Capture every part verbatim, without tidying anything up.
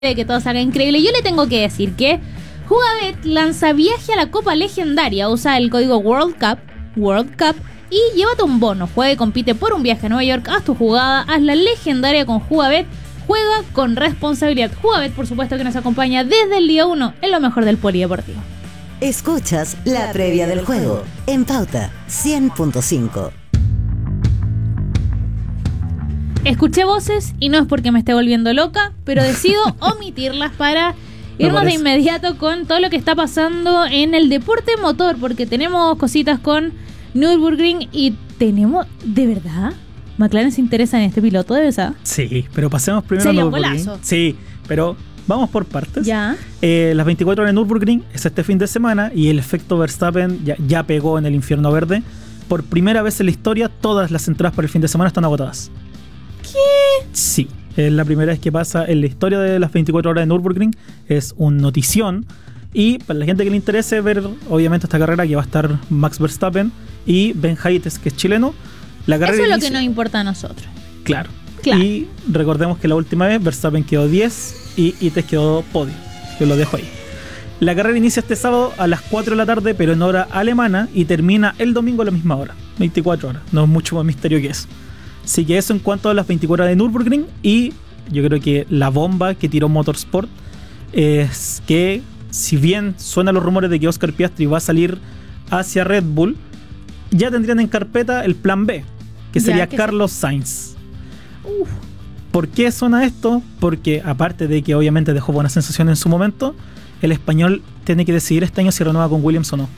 de que todo salga increíble. Yo le tengo que decir que Jugabet lanza viaje a la Copa Legendaria. Usa el código World Cup, World Cup y llévate un bono. Juega y compite por un viaje a Nueva York. Haz tu jugada, haz la legendaria con Jugabet. Juega con responsabilidad. Jugabet, por supuesto, que nos acompaña desde el día uno en lo mejor del polideportivo. Escuchas la previa del juego en Pauta cien punto cinco. Escuché voces y no es porque me esté volviendo loca, pero decido omitirlas para irnos de inmediato con todo lo que está pasando en el deporte motor, porque tenemos cositas con Nürburgring y tenemos, ¿de verdad? ¿McLaren se interesa en este piloto, de verdad? Sí, pero pasemos primero a Nürburgring. Sí, pero vamos por partes. Ya. Eh, las veinticuatro horas de Nürburgring es este fin de semana y el efecto Verstappen ya, ya pegó en el infierno verde. Por primera vez en la historia, todas las entradas para el fin de semana están agotadas. ¿Qué? Sí, es la primera vez que pasa en la historia de las veinticuatro horas de Nürburgring. Es un notición. Y para la gente que le interese ver, obviamente, esta carrera que va a estar Max Verstappen y Ben Hayes, que es chileno. La carrera Eso es lo inicia... que nos importa a nosotros. Claro. Claro. Y recordemos que la última vez Verstappen quedó diez y Ites quedó podio. Yo lo dejo ahí. La carrera inicia este sábado a las cuatro de la tarde, pero en hora alemana, y termina el domingo a la misma hora, veinticuatro horas. No es mucho más misterio que eso. Así que eso en cuanto a las veinticuatro horas de Nürburgring. Y yo creo que la bomba que tiró Motorsport es que, si bien suenan los rumores de que Oscar Piastri va a salir hacia Red Bull, ya tendrían en carpeta el plan B, que sería que Carlos Sainz. Uf. ¿Por qué suena esto? Porque aparte de que obviamente dejó buena sensación en su momento, el español tiene que decidir este año si renueva con Williams o no.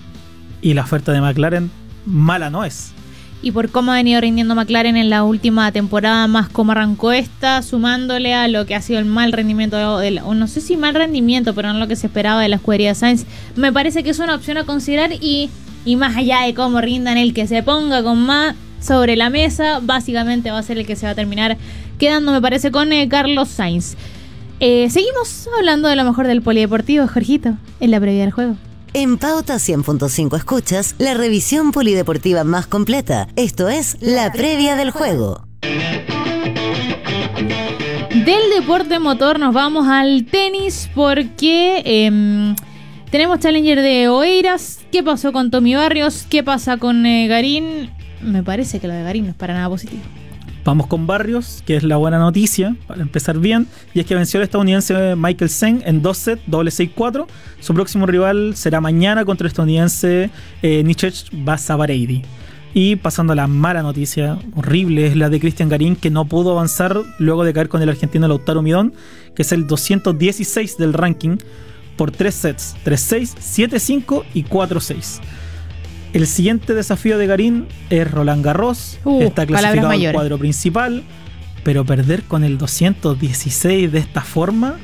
Y la oferta de McLaren mala no es. Y por cómo ha venido rindiendo McLaren en la última temporada, más como arrancó esta, sumándole a lo que ha sido el mal rendimiento, de la, o no sé si mal rendimiento, pero no lo que se esperaba de la escudería de Sainz, me parece que es una opción a considerar. Y, y más allá de cómo rindan, el que se ponga con más sobre la mesa, básicamente va a ser el que se va a terminar quedando, me parece, con eh, Carlos Sainz. Eh, seguimos hablando de lo mejor del polideportivo, Jorgito, en la previa del juego. En Pauta cien punto cinco escuchas la revisión polideportiva más completa. Esto es la previa del juego. Del deporte motor nos vamos al tenis porque eh, tenemos Challenger de Oeiras. ¿Qué pasó con Tommy Barrios? ¿Qué pasa con eh, Garín? Me parece que lo de Garín no es para nada positivo. Vamos con Barrios, que es la buena noticia, para empezar bien, y es que venció al estadounidense Michael Zeng en dos sets, doble seis cuatro. Su próximo rival será mañana contra el estadounidense eh, Nietzsche Basabareidi. Y pasando a la mala noticia, horrible, es la de Cristian Garín, que no pudo avanzar luego de caer con el argentino Lautaro Midón, que es el doscientos dieciséis del ranking, por tres sets, tres seis, siete cinco y cuatro seis. El siguiente desafío de Garín es Roland Garros. Uh, está clasificado al cuadro principal, pero perder con el doscientos dieciséis de esta forma,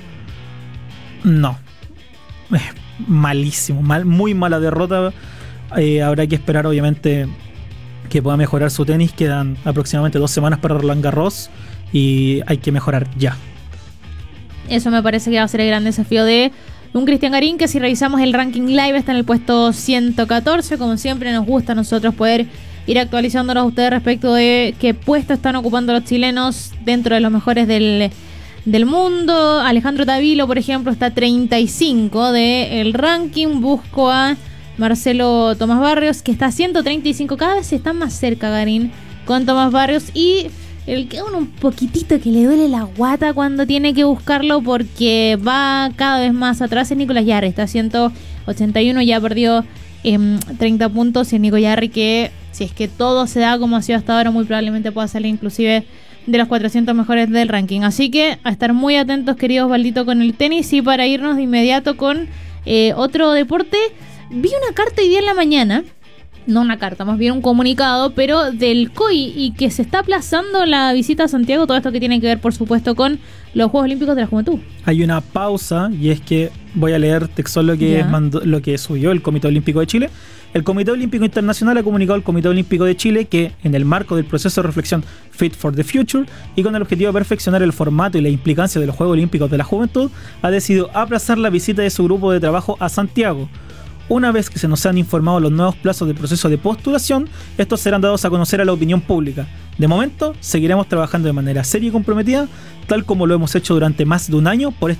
no. Es malísimo, mal, muy mala derrota. Eh, habrá que esperar, obviamente, que pueda mejorar su tenis. Quedan aproximadamente dos semanas para Roland Garros y hay que mejorar ya. Eso me parece que va a ser el gran desafío de un Cristian Garín, que si revisamos el ranking live está en el puesto ciento catorce. Como siempre nos gusta a nosotros poder ir actualizándonos a ustedes respecto de qué puesto están ocupando los chilenos dentro de los mejores del, del mundo. Alejandro Tavilo, por ejemplo, está treinta y cinco del ranking. Busco a Marcelo Tomás Barrios, que está ciento treinta y cinco. Cada vez está más cerca Garín con Tomás Barrios. Y el que uno un poquitito que le duele la guata cuando tiene que buscarlo porque va cada vez más atrás es Nicolás Jarry. Está a ciento ochenta y uno, ya perdió eh, treinta puntos. Y el Nico Jarry, que si es que todo se da como ha sido hasta ahora, muy probablemente pueda salir inclusive de los cuatrocientos mejores del ranking. Así que a estar muy atentos, queridos Valdito, con el tenis. Y para irnos de inmediato con eh, otro deporte, vi una carta hoy día en la mañana. No una carta, más bien un comunicado, pero del C O I, y que se está aplazando la visita a Santiago. Todo esto que tiene que ver, por supuesto, con los Juegos Olímpicos de la Juventud. Hay una pausa, y es que voy a leer textual lo que, mandó, lo que subió el Comité Olímpico de Chile. El Comité Olímpico Internacional ha comunicado al Comité Olímpico de Chile que, en el marco del proceso de reflexión Fit for the Future y con el objetivo de perfeccionar el formato y la implicancia de los Juegos Olímpicos de la Juventud, ha decidido aplazar la visita de su grupo de trabajo a Santiago. Una vez que se nos han informado los nuevos plazos del proceso de postulación, estos serán dados a conocer a la opinión pública. De momento, seguiremos trabajando de manera seria y comprometida, tal como lo hemos hecho durante más de un año por